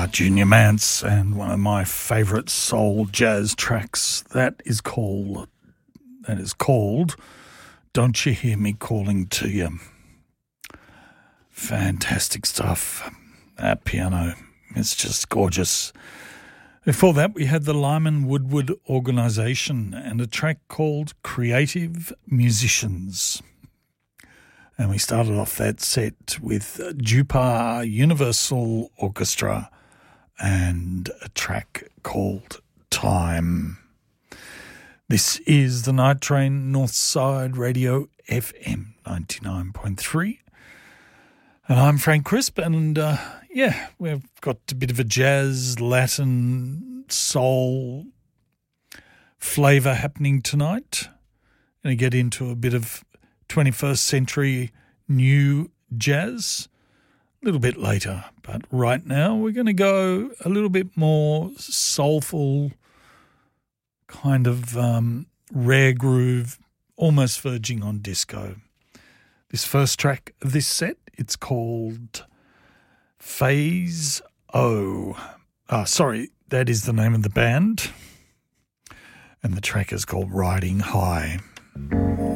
Junior Mance, and one of my favourite soul jazz tracks that is called Don't You Hear Me Calling to You. Fantastic stuff. That piano, it's just gorgeous. Before that, we had the Lyman Woodward Organisation and a track called Creative Musicians. And we started off that set with Jupar Universal Orchestra and a track called Time. This is the Night Train Northside Radio FM 99.3. And I'm Frank Crisp, and we've got a bit of a jazz, Latin, soul flavour happening tonight. Going to get into a bit of 21st century new jazz a little bit later. But right now we're going to go a little bit more soulful, kind of rare groove, almost verging on disco. This first track of this set, it's called Phase O. That is the name of the band. And the track is called Riding High.